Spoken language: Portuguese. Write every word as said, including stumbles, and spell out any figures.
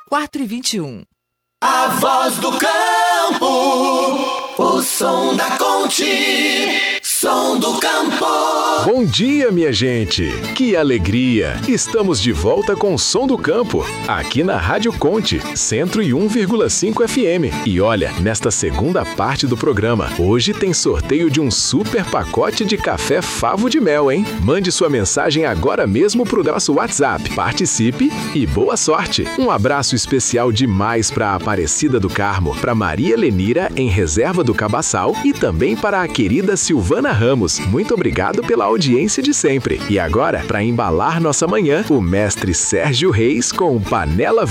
quatro e vinte e um. A voz do campo, o som da Conte, som do campo. Bom dia, minha gente! Que alegria! Estamos de volta com o Som do Campo, aqui na Rádio Conte, cento e um vírgula cinco F M. E olha, nesta segunda parte do programa, hoje tem sorteio de um super pacote de café Favo de Mel, hein? Mande sua mensagem agora mesmo pro nosso WhatsApp. Participe e boa sorte! Um abraço especial demais para a Aparecida do Carmo, para Maria Lenira, em Reserva do Cabaçal, e também para a querida Silvana Ramos. Muito obrigado pela audiência de sempre. E agora, para embalar nossa manhã, o mestre Sérgio Reis com Panela